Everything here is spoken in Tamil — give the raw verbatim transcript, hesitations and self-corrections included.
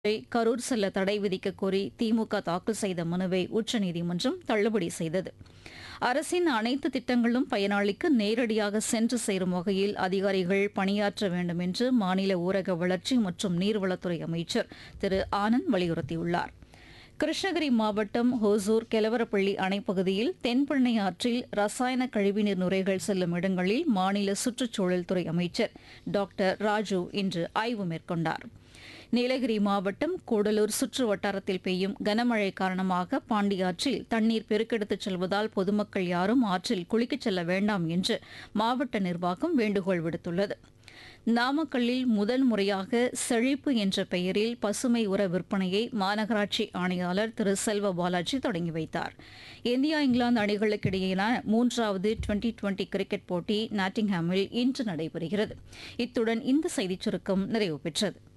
கரூர் செல்ல தடை விதிக்க கோரி திமுக தாக்கல் செய்த மனுவை உச்சநீதிமன்றம் தள்ளுபடி செய்தது. அரசின் அனைத்து திட்டங்களும் பயனாளிக்கு நேரடியாக சென்று சேரும் வகையில் அதிகாரிகள் பணியாற்ற வேண்டும் என்று மாநில ஊரக வளர்ச்சி மற்றும் நீர்வளத்துறை அமைச்சர் திரு ஆனந்த் வலியுறுத்தியுள்ளார். கிருஷ்ணகிரி மாவட்டம் ஹோசூர் கெலவரப்பள்ளி அணைப்பகுதியில் தென்பெண்ணை ஆற்றில் ரசாயன கழிவுநீர் நுரைகள் செல்லும் இடங்களில் மாநில சுற்றுச்சூழல் துறை அமைச்சர் டாக்டர் ராஜு இன்று ஆய்வு மேற்கொண்டார். நீலகிரி மாவட்டம் கூடலூர் சுற்று வட்டாரத்தில் பெய்யும் கனமழை காரணமாக பாண்டியாற்றில் தண்ணீர் பெருக்கெடுத்துச் செல்வதால் பொதுமக்கள் யாரும் ஆற்றில் குளிக்கச் செல்ல வேண்டாம் என்று மாவட்ட நிர்வாகம் வேண்டுகோள் விடுத்துள்ளது. நாமக்கல்லில் முதல் முறையாக செழிப்பு என்ற பெயரில் பசுமை உர விற்பனையை மாநகராட்சி ஆணையாளர் திரு செல்வ பாலாஜி தொடங்கி வைத்தார். இந்தியா இங்கிலாந்து அணிகளுக்கிடையேயான மூன்றாவது டுவெண்டி டுவெண்டி கிரிக்கெட் போட்டி நாட்டிங்ஹாமில் இன்று நடைபெறுகிறது. இத்துடன் இந்த செய்திச் சுருக்கம் நிறைவு பெற்றது.